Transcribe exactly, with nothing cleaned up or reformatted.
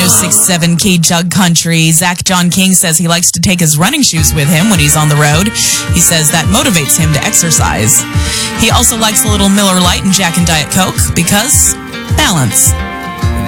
six seven K Jug Country. Zach John King says he likes to take his running shoes with him when he's on the road. He says that motivates him to exercise. He also likes a little Miller Lite and Jack and Diet Coke because balance.